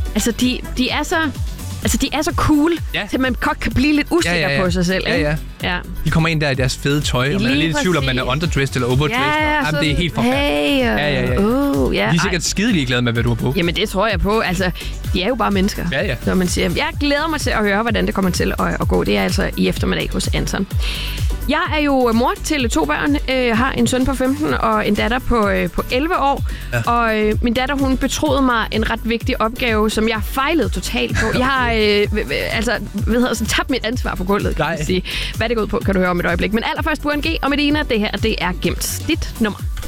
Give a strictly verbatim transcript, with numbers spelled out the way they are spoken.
Altså, de, de er så... Altså, de er så cool, ja. til man godt kan blive lidt usikker ja, ja, ja. på sig selv. Ja, ja. ja. De kommer ind der i deres fede tøj, og man er lidt i tvivl, om man er underdressed eller overdressed. Ja, ja, Jamen, det er helt forfærdeligt. Hey, uh, ja, ja, ja. Uh, ja. De er sikkert skide ligeglade med, hvad du har på. Jamen, det tror jeg på. Altså, de er jo bare mennesker. Ja, ja. Så man siger, jeg glæder mig til at høre, hvordan det kommer til at, at gå. Det er altså i eftermiddag hos Anton. Jeg er jo mor til to børn. Jeg har en søn på femten og en datter på, på elleve år. Ja. Og øh, min datter, hun betroede mig en ret vigtig opgave, som jeg fejlede totalt på. Jeg har øh, altså, hvad hedder, så tabt mit ansvar på gulvet, kan man sige. Hvad det går ud på, kan du høre om et øjeblik. Men allerførst Buren G og Medina, det her, det er gemt dit nummer.